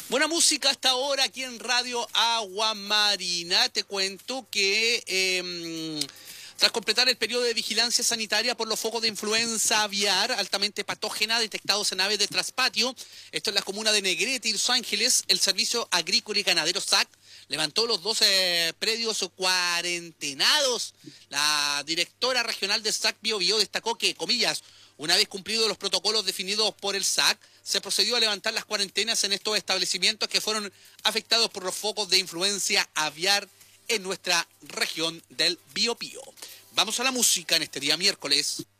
Buena música hasta ahora aquí en Radio Agua Marina. Te cuento que tras completar el periodo de vigilancia sanitaria por los focos de influenza aviar altamente patógena detectados en aves de traspatio, esto en la comuna de Negrete y Los Ángeles, el Servicio Agrícola y Ganadero SAC levantó los 12 predios cuarentenados. La directora regional de SAC Biobío destacó que, comillas, una vez cumplidos los protocolos definidos por el SAC, se procedió a levantar las cuarentenas en estos establecimientos que fueron afectados por los focos de influencia aviar en nuestra región del Biobío. Vamos a la música en este día miércoles.